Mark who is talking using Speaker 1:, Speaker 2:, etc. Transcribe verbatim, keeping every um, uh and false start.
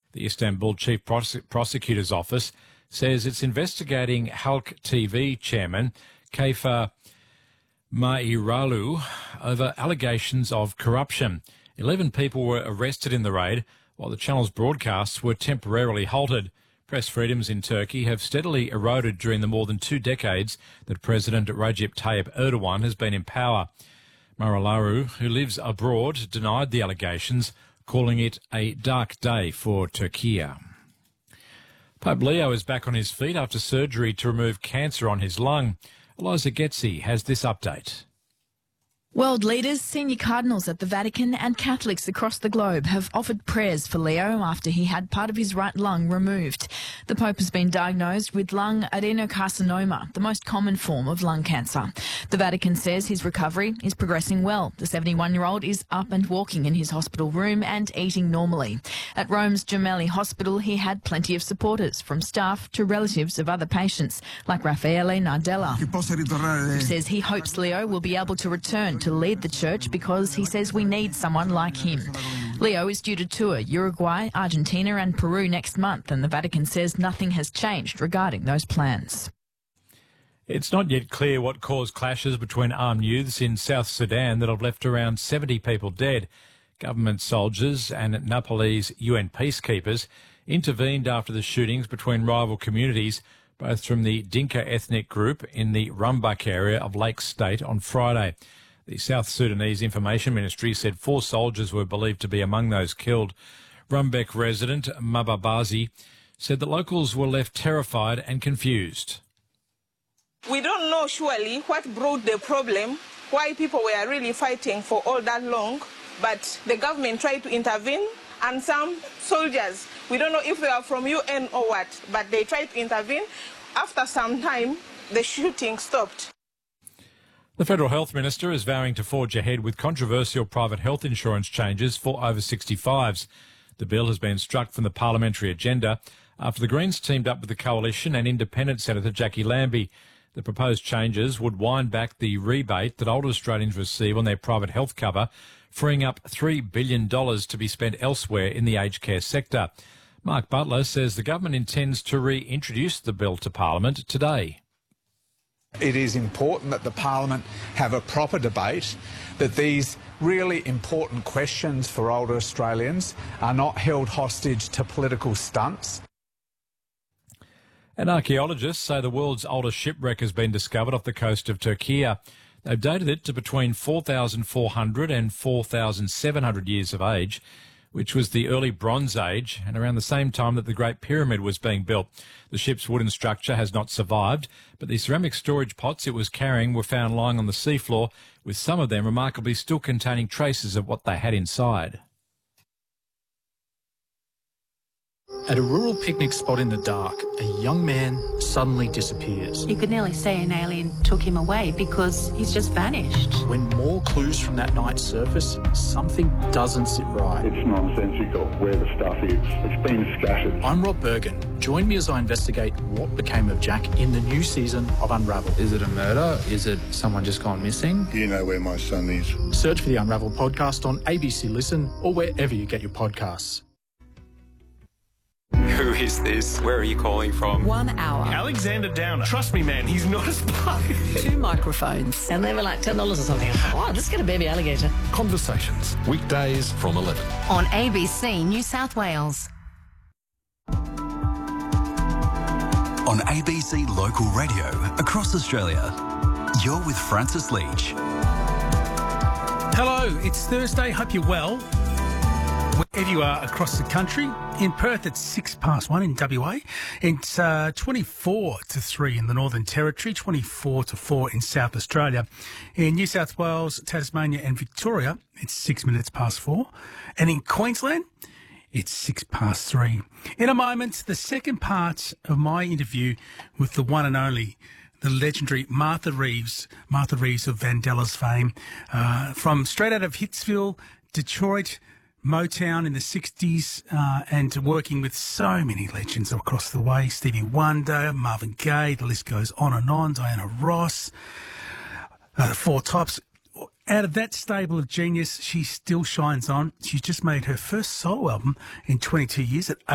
Speaker 1: The Istanbul Chief Prose- Prosecutor's Office says it's investigating Halk T V chairman Kayfa Mairalu over allegations of corruption. Eleven people were arrested in the raid, while the channel's broadcasts were temporarily halted. Press freedoms in Turkey have steadily eroded during the more than two decades that President Recep Tayyip Erdogan has been in power. Mairalu, who lives abroad, denied the allegations, calling it a dark day for Turkey. Pope Leo is back on his feet after surgery to remove cancer on his lung. Eliza Getzi has this update.
Speaker 2: World leaders, senior cardinals at the Vatican and Catholics across the globe have offered prayers for Leo after he had part of his right lung removed. The Pope has been diagnosed with lung adenocarcinoma, the most common form of lung cancer. The Vatican says his recovery is progressing well. The seventy-one-year-old is up and walking in his hospital room and eating normally. At Rome's Gemelli Hospital, he had plenty of supporters, from staff to relatives of other patients, like Raffaele Nardella, who says he hopes Leo will be able to return to lead the church because he says we need someone like him. Leo is due to tour Uruguay, Argentina and Peru next month, and the Vatican says nothing has changed regarding those plans.
Speaker 1: It's not yet clear what caused clashes between armed youths in South Sudan that have left around seventy people dead. Government soldiers and Nepalese U N peacekeepers intervened after the shootings between rival communities, both from the Dinka ethnic group in the Rumbek area of Lake State on Friday. The South Sudanese Information Ministry said four soldiers were believed to be among those killed. Rumbek resident Mababazi said that locals were left terrified and confused.
Speaker 3: We don't know surely what brought the problem, why people were really fighting for all that long, but the government tried to intervene, and some soldiers, we don't know if they are from U N or what, but they tried to intervene. After some time, the shooting stopped.
Speaker 1: The Federal Health Minister is vowing to forge ahead with controversial private health insurance changes for over sixty-fives. The bill has been struck from the parliamentary agenda after the Greens teamed up with the Coalition and Independent Senator Jackie Lambie. The proposed changes would wind back the rebate that older Australians receive on their private health cover, freeing up three billion dollars to be spent elsewhere in the aged care sector. Mark Butler says the government intends to reintroduce the bill to Parliament today.
Speaker 4: It is important that the Parliament have a proper debate, that these really important questions for older Australians are not held hostage to political stunts.
Speaker 1: And archaeologists say the world's oldest shipwreck has been discovered off the coast of Turkey. They've dated it to between four thousand four hundred and four thousand seven hundred years of age, which was the early Bronze Age and around the same time that the Great Pyramid was being built. The ship's wooden structure has not survived, but the ceramic storage pots it was carrying were found lying on the seafloor, with some of them remarkably still containing traces of what they had inside.
Speaker 5: At a rural picnic spot in the dark, a young man suddenly disappears.
Speaker 6: You could nearly say an alien took him away because he's just vanished.
Speaker 5: When more clues from that night surface, something doesn't sit right.
Speaker 7: It's nonsensical where the stuff is. It's been scattered.
Speaker 5: I'm Rob Bergen. Join me as I investigate what became of Jack in the new season of Unravel.
Speaker 8: Is it a murder? Is it someone just gone missing?
Speaker 7: Do you know where my son is?
Speaker 5: Search for the Unravel podcast on A B C Listen or wherever you get your podcasts.
Speaker 9: Who is this? Where are you calling from?
Speaker 10: One hour.
Speaker 11: Alexander Downer. Trust me, man, he's not a spy.
Speaker 10: Two microphones. And they were like ten dollars or something. Wow, let's get a baby alligator.
Speaker 12: Conversations. Weekdays from eleven.
Speaker 13: On A B C New South Wales.
Speaker 14: On A B C Local Radio across Australia, you're with Francis Leach.
Speaker 15: Hello, it's Thursday. Hope you're well. Wherever you are across the country. In Perth, it's six past one. In W A, it's uh, twenty-four to three in the Northern Territory, twenty-four to four in South Australia. In New South Wales, Tasmania and Victoria, it's six minutes past four. And in Queensland, it's six past three. In a moment, the second part of my interview with the one and only, the legendary Martha Reeves, Martha Reeves of Vandellas fame, uh, from straight out of Hitsville, Detroit, Motown in the sixties, uh, and working with so many legends across the way. Stevie Wonder, Marvin Gaye, the list goes on and on, Diana Ross, uh, the Four Tops. Out of that stable of genius, she still shines on. She's just made her first solo album in twenty-two years at